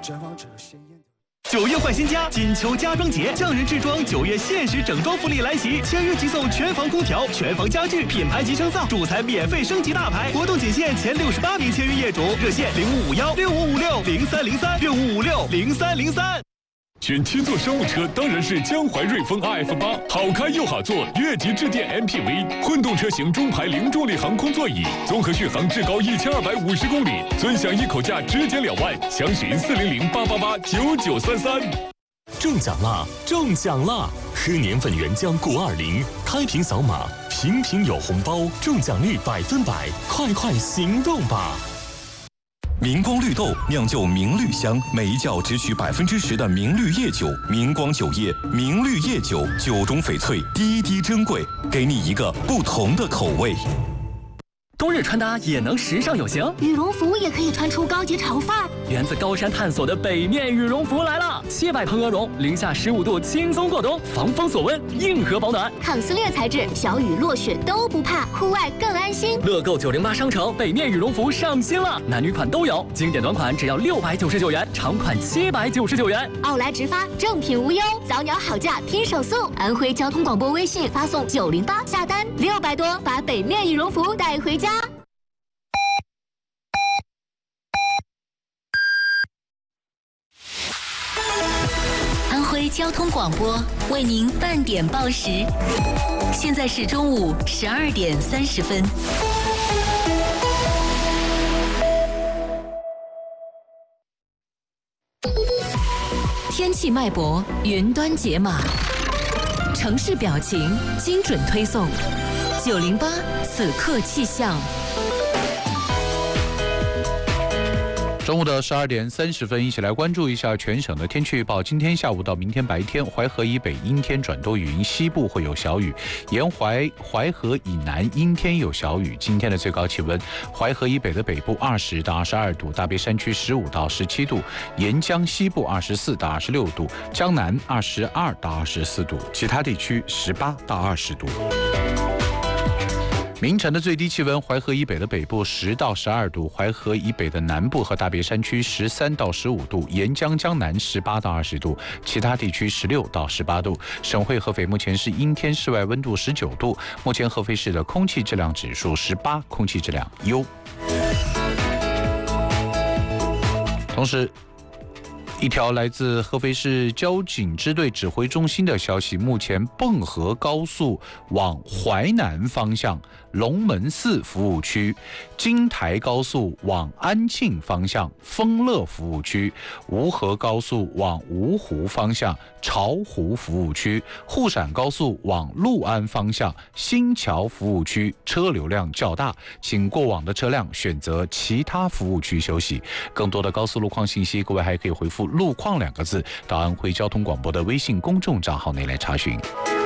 9月换新家，锦求家装节，匠人制装9月限时整装福利来袭，签约即送全房空调、全房家具、品牌级升噪，主材免费升级大牌。活动仅限前68名签约业主，热线05516556030365560303。 选七座商务车当然是江淮瑞风 RF8，好开又好坐，越级致电 MPV， 混动车型中排零重力航空座椅，综合续航至高1250公里，尊享一口价直减2万，详询400889933。 中奖啦！中奖啦！喝年份原浆谷20，开瓶扫码，瓶瓶有红包，中奖率100%，快行动吧！ 明光绿豆酿就明绿香，每一窖只取10%的明绿叶酒，明光酒业明绿叶酒，酒中翡翠，滴滴珍贵，给你一个不同的口味。 冬日穿搭也能时尚有型， 羽绒服也可以穿出高级潮范儿。 源自高山探索的北面羽绒服来了，700蓬鹅绒，零下15度轻松过冬，防风锁温，硬核保暖， 抗撕裂材质，小雨落雪都不怕，户外更安心。 乐购908商城北面羽绒服上新了，男女款都有，经典短款只要699元，长款799元。 奥莱直发，正品无忧，早鸟好价拼手速。安徽交通广播微信发送908下单，600多，把北面羽绒服带回家。 安徽交通广播为您半点报时，现在是中午12点30分。天气脉搏，云端解码，城市表情，精准推送。908此刻气象。 中午的12点30分，一起来关注一下全省的天气预报。今天下午到明天白天，淮河以北阴天转多云，西部会有小雨；沿淮河以南阴天有小雨。今天的最高气温，淮河以北的北部20到22度，大别山区15到17度，沿江西部24到26度，江南22到24度，其他地区18到20度。明晨的最低气温，淮河以北的北部10到12度，淮河以北的南部和大别山区13到15度，沿江江南18到20度，其他地区16到18度。省会合肥目前是阴天，室外温度19度，目前合肥市的空气质量指数18，空气质量优。同时，一条来自合肥市交警支队指挥中心的消息，目前蚌河高速往淮南方向龙门寺服务区、京台高速往安庆方向丰乐服务区、吴河高速往芜湖方向巢湖服务区、沪陕高速往六安方向新桥服务区车流量较大，请过往的车辆选择其他服务区休息。更多的高速路况信息，各位还可以回复路况2个字到安徽交通广播的微信公众账号内来查询。